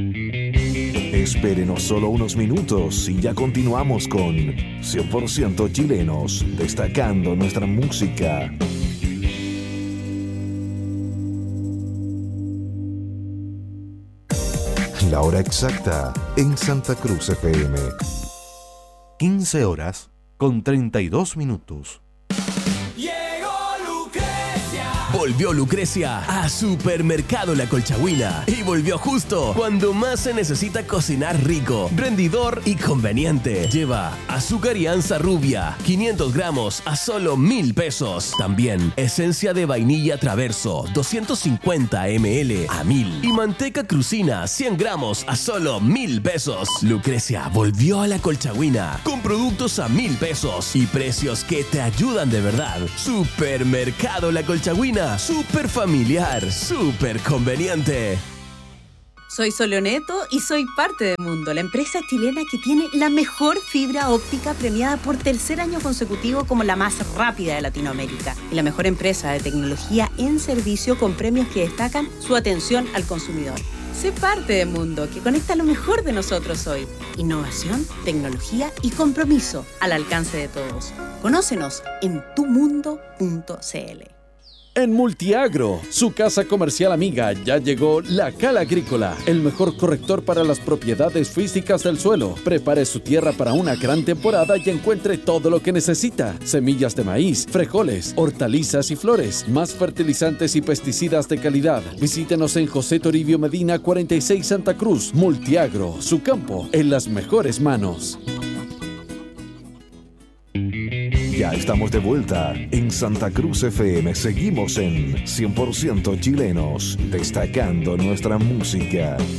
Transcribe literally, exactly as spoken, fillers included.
Espérenos solo unos minutos y ya continuamos con cien por ciento chilenos, destacando nuestra música. La hora exacta en Santa Cruz F M. quince horas con treinta y dos minutos. Volvió Lucrecia a Supermercado La Colchagüina y volvió justo cuando más se necesita cocinar rico, rendidor y conveniente. Lleva azúcar y anza rubia, quinientos gramos a solo mil pesos. También esencia de vainilla Traverso, doscientos cincuenta mililitros a mil. Y manteca crucina, cien gramos a solo mil pesos. Lucrecia volvió a La Colchagüina con productos a mil pesos y precios que te ayudan de verdad. Supermercado La Colchagüina. Súper familiar, súper conveniente. Soy Soleoneto y soy parte de Mundo, la empresa chilena que tiene la mejor fibra óptica premiada por tercer año consecutivo como la más rápida de Latinoamérica y la mejor empresa de tecnología en servicio con premios que destacan su atención al consumidor. Sé parte de Mundo, que conecta lo mejor de nosotros hoy. Innovación, tecnología y compromiso al alcance de todos. Conócenos en tu mundo punto c l. En Multiagro, su casa comercial amiga, ya llegó La Cala Agrícola, el mejor corrector para las propiedades físicas del suelo. Prepare su tierra para una gran temporada y encuentre todo lo que necesita. Semillas de maíz, frijoles, hortalizas y flores, más fertilizantes y pesticidas de calidad. Visítenos en José Toribio Medina cuarenta y seis Santa Cruz. Multiagro, su campo en las mejores manos. Ya estamos de vuelta en Santa Cruz F M. Seguimos en cien por ciento chilenos, destacando nuestra música.